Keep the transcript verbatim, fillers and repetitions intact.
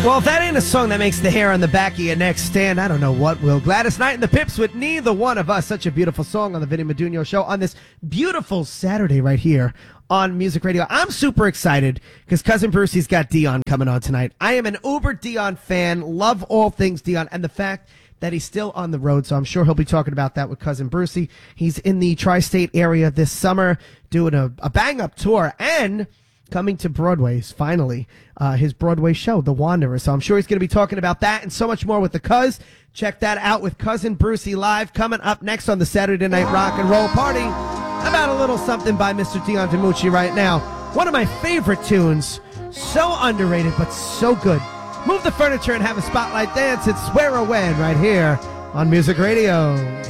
Well, if that ain't a song that makes the hair on the back of your neck stand, I don't know what will. Gladys Knight and the Pips with Neither One of Us. Such a beautiful song on the Vinny Madunio Show on this beautiful Saturday right here on Music Radio. I'm super excited because Cousin Brucey's got Dion coming on tonight. I am an uber Dion fan, love all things Dion, and the fact that he's still on the road, so I'm sure he'll be talking about that with Cousin Brucey. He's in the tri-state area this summer doing a, a bang-up tour and coming to Broadway's, finally, uh, his Broadway show, The Wanderer. So I'm sure he's going to be talking about that and so much more with the Cuz. Check that out with Cousin Brucey live coming up next on the Saturday Night Rock and Roll Party. About a little something by Mister Dion DiMucci right now. One of my favorite tunes. So underrated, but so good. Move the furniture and have a spotlight dance. It's Swear or When right here on Music Radio.